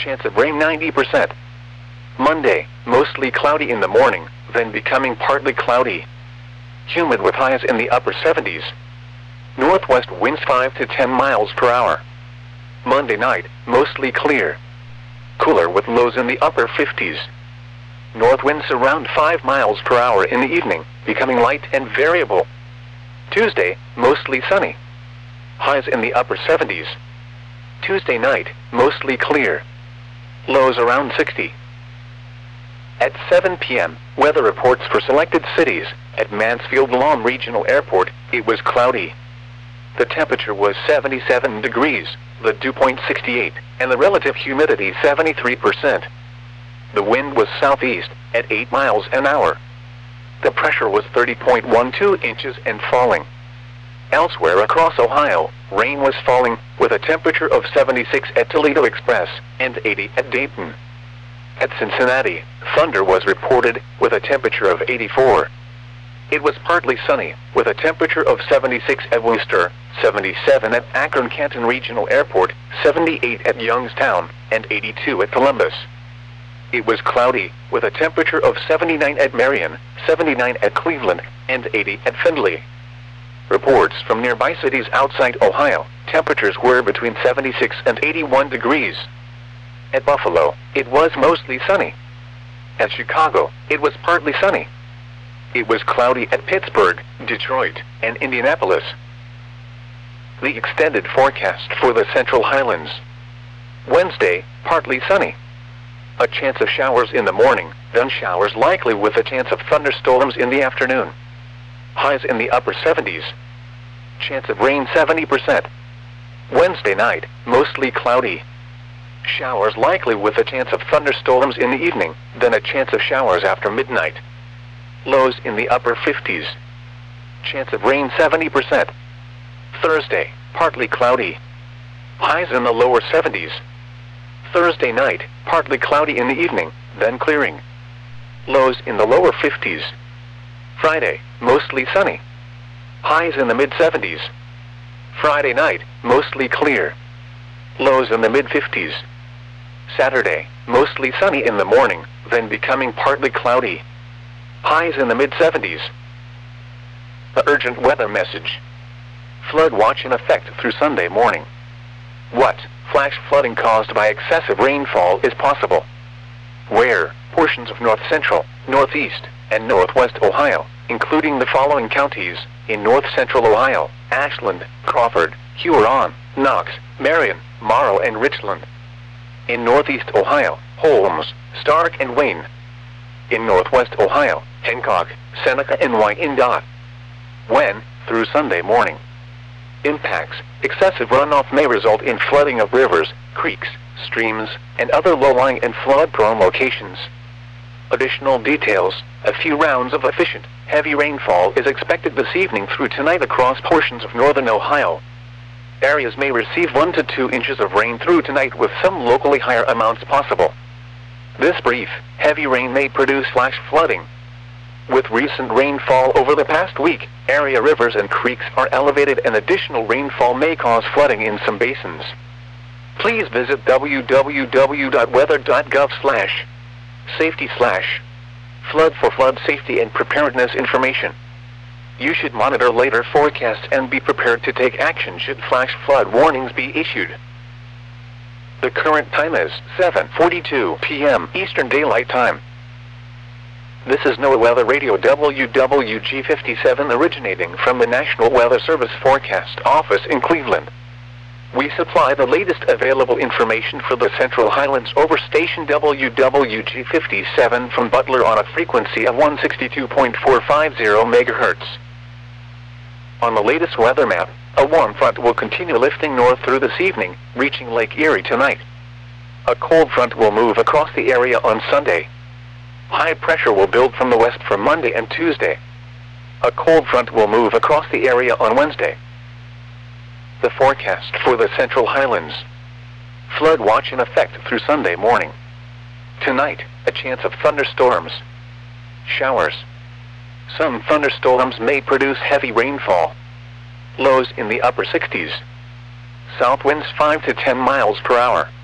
chance of rain 90%. Monday, mostly cloudy in the morning, then becoming partly cloudy. Humid with highs in the upper 70s. Northwest winds 5 to 10 miles per hour. Monday night, mostly clear. Cooler with lows in the upper 50s. North winds around 5 miles per hour in the evening, becoming light and variable. Tuesday, mostly sunny. Highs in the upper 70s. Tuesday night, mostly clear. Lows around 60. At 7 p.m., weather reports for selected cities. At Mansfield Lawn Regional Airport, it was cloudy. The temperature was 77 degrees, the dew point 68, and the relative humidity 73%. The wind was southeast, at 8 miles an hour. The pressure was 30.12 inches and falling. Elsewhere across Ohio, rain was falling, with a temperature of 76 at Toledo Express, and 80 at Dayton. At Cincinnati, thunder was reported, with a temperature of 84. It was partly sunny, with a temperature of 76 at Worcester, 77 at Akron-Canton Regional Airport, 78 at Youngstown, and 82 at Columbus. It was cloudy, with a temperature of 79 at Marion, 79 at Cleveland, and 80 at Findlay. Reports from nearby cities outside Ohio, temperatures were between 76 and 81 degrees. At Buffalo, it was mostly sunny. At Chicago, it was partly sunny. It was cloudy at Pittsburgh, Detroit, and Indianapolis. The extended forecast for the Central Highlands. Wednesday, partly sunny. A chance of showers in the morning, then showers likely with a chance of thunderstorms in the afternoon. Highs in the upper 70s. Chance of rain 70%. Wednesday night, mostly cloudy. Showers likely with a chance of thunderstorms in the evening, then a chance of showers after midnight. Lows in the upper 50s. Chance of rain 70%. Thursday, partly cloudy. Highs in the lower 70s. Thursday night, partly cloudy in the evening, then clearing. Lows in the lower 50s. Friday, mostly sunny. Highs in the mid-70s. Friday night, mostly clear. Lows in the mid-50s. Saturday, mostly sunny in the morning, then becoming partly cloudy. Highs in the mid-70s. The urgent weather message. Flood watch in effect through Sunday morning. What? Flash flooding caused by excessive rainfall is possible. Where? Portions of north central, northeast, and northwest Ohio, including the following counties: in north central Ohio, Ashland, Crawford, Huron, Knox, Marion, Morrow, and Richland. In northeast Ohio, Holmes, Stark, and Wayne. In northwest Ohio, Hancock, Seneca, and Wyandotte. When? Through Sunday morning. Impacts. Excessive runoff may result in flooding of rivers, creeks, streams, and other low-lying and flood-prone locations. Additional details. A few rounds of efficient, heavy rainfall is expected this evening through tonight across portions of northern Ohio. Areas may receive 1 to 2 inches of rain through tonight, with some locally higher amounts possible. This brief, heavy rain may produce flash flooding. With recent rainfall over the past week, area rivers and creeks are elevated, and additional rainfall may cause flooding in some basins. Please visit www.weather.gov/safety/flood for flood safety and preparedness information. You should monitor later forecasts and be prepared to take action should flash flood warnings be issued. The current time is 7:42 p.m. Eastern Daylight Time. This is NOAA Weather Radio WWG57 originating from the National Weather Service Forecast Office in Cleveland. We supply the latest available information for the Central Highlands over station WWG57 from Butler on a frequency of 162.450 MHz. On the latest weather map, a warm front will continue lifting north through this evening, reaching Lake Erie tonight. A cold front will move across the area on Sunday. High pressure will build from the west for Monday and Tuesday. A cold front will move across the area on Wednesday. The forecast for the Central Highlands. Flood watch in effect through Sunday morning. Tonight, a chance of thunderstorms. Showers. Some thunderstorms may produce heavy rainfall. Lows in the upper 60s. South winds 5 to 10 miles per hour.